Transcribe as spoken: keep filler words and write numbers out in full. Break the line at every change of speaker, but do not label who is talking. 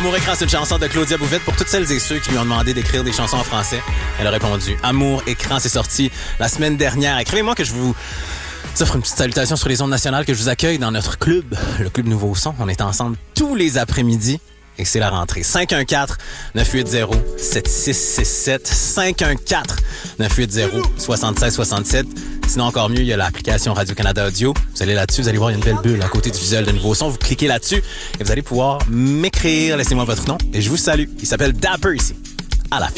Amour écran, c'est une chanson de Claudia Bouvette pour toutes celles et ceux qui lui ont demandé d'écrire des chansons en français. Elle a répondu. Amour écran, c'est sorti la semaine dernière. Écrivez-moi que je vous offre une petite salutation sur les ondes nationales, que je vous accueille dans notre club, le Club Nouveau Son. On est ensemble tous les après-midi et c'est la rentrée. cinq un quatre, neuf huit zéro, sept six six sept, cinq un quatre, neuf huit zéro, six six six sept. Sinon, encore mieux, il y a l'application Radio-Canada Audio. Vous allez là-dessus, vous allez voir, il y a une belle bulle à côté du visuel de Nouveau Son. Vous cliquez là-dessus et vous allez pouvoir m'écrire. Laissez-moi votre nom et je vous salue. Il s'appelle Dapper ici. À la fin.